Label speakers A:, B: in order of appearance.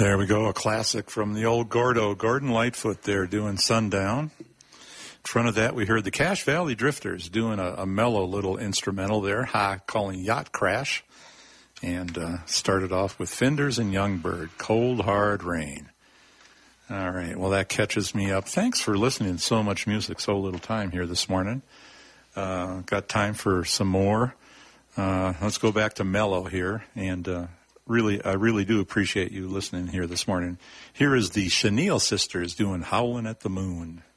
A: There we go, a classic from the old Gordo, Gordon Lightfoot there doing Sundown. In front of that, we heard the Cache Valley Drifters doing a mellow little instrumental there, calling Yacht Crash. And started off with Fenders and Youngbird, Cold Hard Rain. All right, well, that catches me up. Thanks for listening to so much music, so little time here this morning. Got time for some more. Let's go back to mellow here, and I really do appreciate you listening here this morning. Here is the Chenille Sisters doing Howlin' at the Moon.